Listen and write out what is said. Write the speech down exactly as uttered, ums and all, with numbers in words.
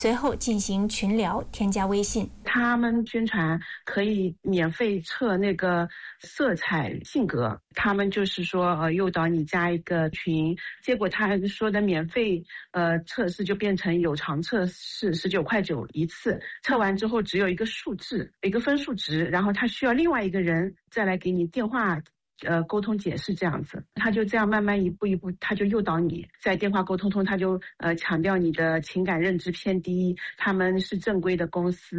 随后进行群聊，添加微信。 他们宣传可以免费测那个色彩性格，他们就是说呃诱导你加一个群，结果他说的免费呃测试就变成有偿测试，十九块九一次，测完之后只有一个数字，一个分数值，然后他需要另外一个人再来给你电话呃，沟通解释这样子，他就这样慢慢一步一步，他就诱导你在电话沟通中，他就呃强调你的情感认知偏低，他们是正规的公司。